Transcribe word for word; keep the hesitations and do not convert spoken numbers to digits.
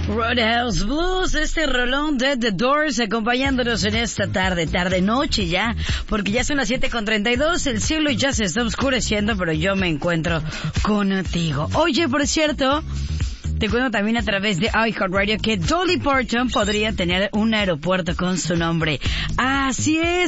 Roadhouse Blues, este rolón de The Doors acompañándonos en esta tarde, tarde noche ya, porque ya son las siete con treinta y dos, el cielo ya se está oscureciendo, pero yo me encuentro contigo. Oye, por cierto, te cuento también a través de iHeartRadio que Dolly Parton podría tener un aeropuerto con su nombre. Así es.